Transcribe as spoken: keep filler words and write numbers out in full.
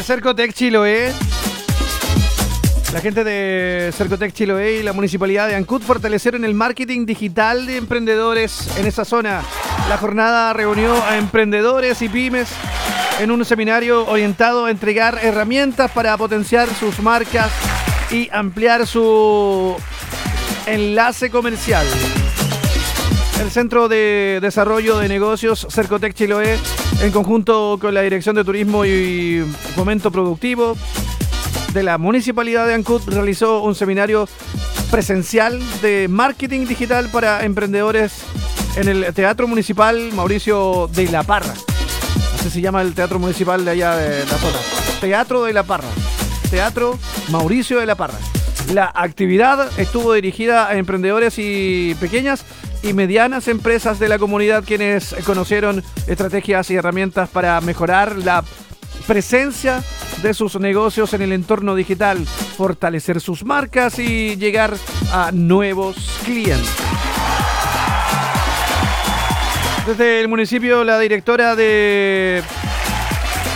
Cercotec Chiloé. La gente de Cercotec Chiloé y la Municipalidad de Ancud fortalecieron el marketing digital de emprendedores en esa zona. La jornada reunió a emprendedores y pymes en un seminario orientado a entregar herramientas para potenciar sus marcas y ampliar su enlace comercial. El Centro de Desarrollo de Negocios Cercotec Chiloé, en conjunto con la Dirección de Turismo y Fomento Productivo de la Municipalidad de Ancud, realizó un seminario presencial de marketing digital para emprendedores en el Teatro Municipal Mauricio de la Parra. Así se llama el Teatro Municipal de allá de la zona. Teatro de la Parra. Teatro Mauricio de la Parra. La actividad estuvo dirigida a emprendedores y pequeñas y medianas empresas de la comunidad, quienes conocieron estrategias y herramientas para mejorar la presencia de sus negocios en el entorno digital, fortalecer sus marcas y llegar a nuevos clientes. Desde el municipio, la directora de